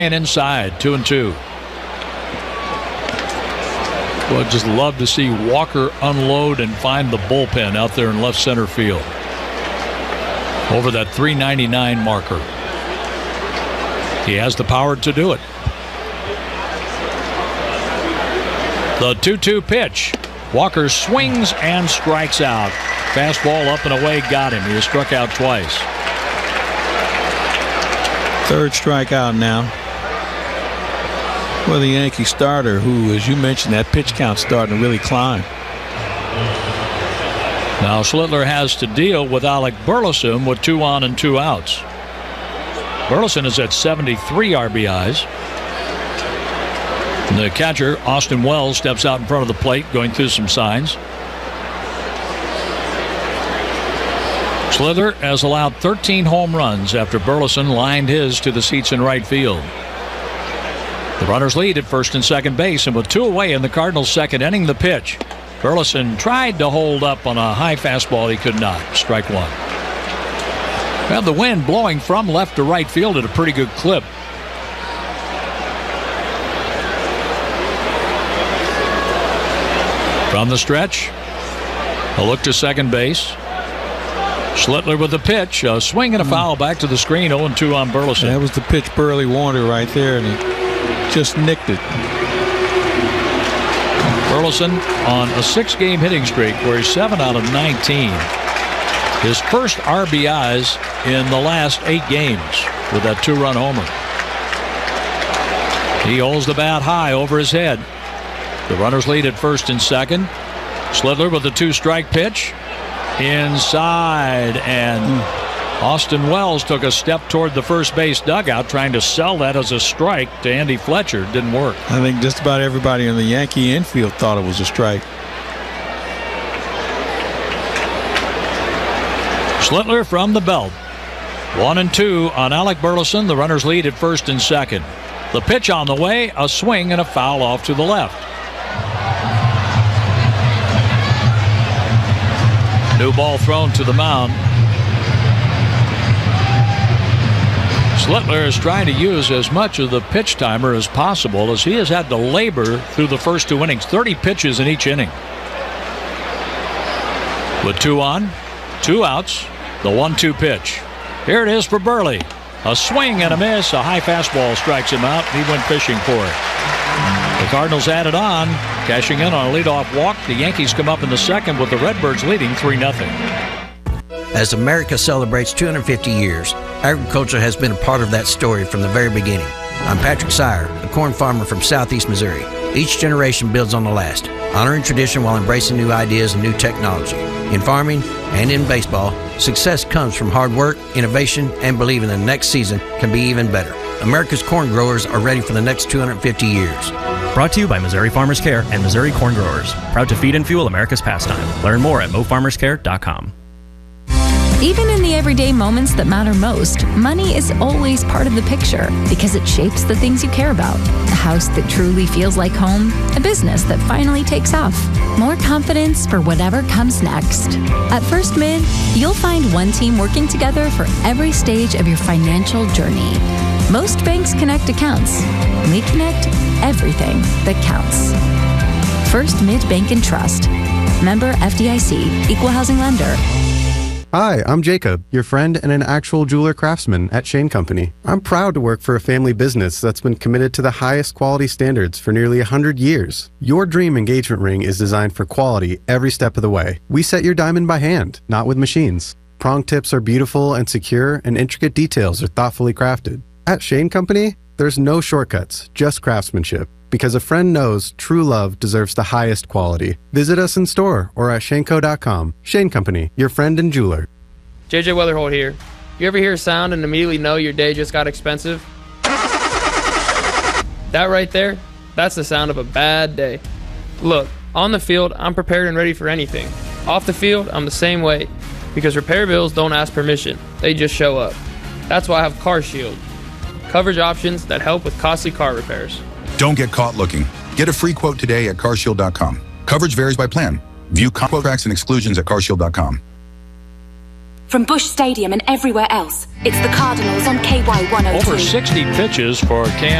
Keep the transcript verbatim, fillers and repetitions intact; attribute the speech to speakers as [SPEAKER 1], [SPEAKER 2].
[SPEAKER 1] And inside, two and two. Well, I'd just love to see Walker unload and find the bullpen out there in left center field. Over that three ninety-nine marker. He has the power to do it. The two two pitch. Walker swings and strikes out. Fastball up and away, got him. He has struck out twice.
[SPEAKER 2] Third strikeout now. Well, the Yankee starter, who, as you mentioned, that pitch count starting to really climb.
[SPEAKER 1] Now Schlittler has to deal with Alec Burleson with two on and two outs. Burleson is at seventy-three R B Is. And the catcher, Austin Wells, steps out in front of the plate, going through some signs. Schlittler has allowed thirteen home runs after Burleson lined his to the seats in right field. The runners lead at first and second base, and with two away in the Cardinals' second inning, the pitch. Burleson tried to hold up on a high fastball. He could not. Strike one. We have the wind blowing from left to right field at a pretty good clip. From the stretch, a look to second base. Schlittler with the pitch, a swing and a foul back to the screen. oh and two on Burleson.
[SPEAKER 2] That was the pitch Burley wanted right there, and he just nicked it.
[SPEAKER 1] Burleson on a six-game hitting streak where he's seven out of nineteen. His first R B Is in the last eight games with that two-run homer. He holds the bat high over his head. The runners lead at first and second. Schlittler with the two-strike pitch. Inside, and Austin Wells took a step toward the first base dugout, trying to sell that as a strike to Andy Fletcher. Didn't work.
[SPEAKER 2] I think just about everybody in the Yankee infield thought it was a strike.
[SPEAKER 1] Schlittler from the belt. One and two on Alec Burleson. The runners lead at first and second. The pitch on the way, a swing and a foul off to the left. New ball thrown to the mound. Schlittler is trying to use as much of the pitch timer as possible, as he has had to labor through the first two innings. thirty pitches in each inning. With two on, two outs, the one two pitch. Here it is for Burley. A swing and a miss. A high fastball strikes him out. He went fishing for it. The Cardinals added on, cashing in on a leadoff walk. The Yankees come up in the second with the Redbirds leading three nothing.
[SPEAKER 3] As America celebrates two hundred fifty years, agriculture has been a part of that story from the very beginning. I'm Patrick Sire, a corn farmer from southeast Missouri. Each generation builds on the last, honoring tradition while embracing new ideas and new technology. In farming and in baseball, success comes from hard work, innovation, and believing the next season can be even better. America's corn growers are ready for the next two hundred fifty years.
[SPEAKER 4] Brought to you by Missouri Farmers Care and Missouri Corn Growers. Proud to feed and fuel America's pastime. Learn more at mo farmers care dot com.
[SPEAKER 5] Even in the everyday moments that matter most, money is always part of the picture because it shapes the things you care about. A house that truly feels like home, a business that finally takes off, more confidence for whatever comes next. At First Mid, you'll find one team working together for every stage of your financial journey. Most banks connect accounts. We connect everything that counts. First Mid Bank and Trust. Member F D I C, Equal Housing Lender.
[SPEAKER 6] Hi, I'm Jacob, your friend and an actual jeweler craftsman at Shane Company. I'm proud to work for a family business that's been committed to the highest quality standards for nearly one hundred years. Your dream engagement ring is designed for quality every step of the way. We set your diamond by hand, not with machines. Prong tips are beautiful and secure, and intricate details are thoughtfully crafted. At Shane Company, there's no shortcuts, just craftsmanship. Because a friend knows true love deserves the highest quality. Visit us in store or at Shaneco dot com. Shane Company, your friend and jeweler.
[SPEAKER 7] J J Weatherholt here. You ever hear a sound and immediately know your day just got expensive? That right there, that's the sound of a bad day. Look, on the field, I'm prepared and ready for anything. Off the field, I'm the same way. Because repair bills don't ask permission, they just show up. That's why I have CarShield. Coverage options that help with costly car repairs.
[SPEAKER 8] Don't get caught looking. Get a free quote today at car shield dot com. Coverage varies by plan. View contracts and exclusions at car shield dot com.
[SPEAKER 9] From Busch Stadium and everywhere else, it's the Cardinals on K Y one oh two.
[SPEAKER 1] Over sixty pitches for Cam